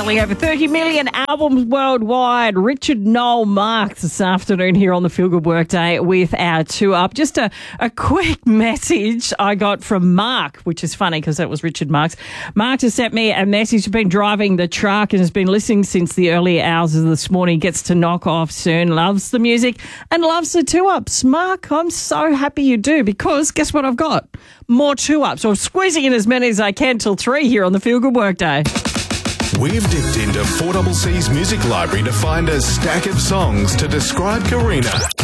selling over 30 million albums worldwide. Richard Noel Marks this afternoon here on the Feel Good Workday with our 2-Up. Just a quick message I got from Mark, which is funny because that was Richard Marks. Mark has sent me a message. He's been driving the truck and has been listening since the early hours of this morning. Gets to knock off soon. Loves the music and loves the 2-Ups. Mark, I'm so happy you do because guess what I've got? More 2-Ups. So I'm squeezing in as many as I can till 3 here on the Feel Good Workday. We've dipped into 4CC's music library to find a stack of songs to describe Karina.